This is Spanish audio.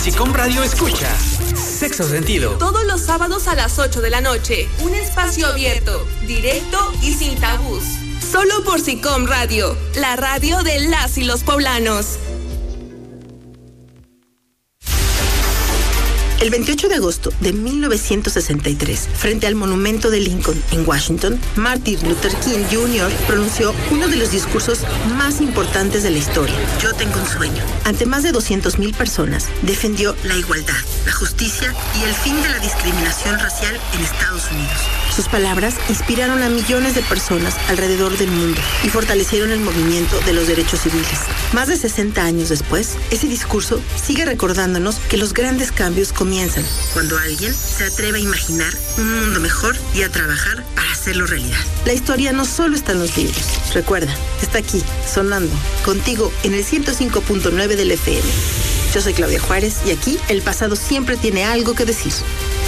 SICOM Radio escucha Sexto Sentido. Todos los sábados a las 8 de la noche. Un espacio abierto, directo y sin tabús. Solo por SICOM Radio, la radio de las y los poblanos. El 28 de agosto de 1963, frente al monumento de Lincoln en Washington, Martin Luther King Jr. pronunció uno de los discursos más importantes de la historia. Yo tengo un sueño. Ante más de 200,000 personas, defendió la igualdad, la justicia y el fin de la discriminación racial en Estados Unidos. Sus palabras inspiraron a millones de personas alrededor del mundo y fortalecieron el movimiento de los derechos civiles. Más de 60 años después, ese discurso sigue recordándonos que los grandes cambios comienzan cuando alguien se atreve a imaginar un mundo mejor y a trabajar para hacerlo realidad. La historia no solo está en los libros. Recuerda, está aquí, sonando, contigo en el 105.9 del FM. Yo soy Claudia Juárez y aquí el pasado siempre tiene algo que decir.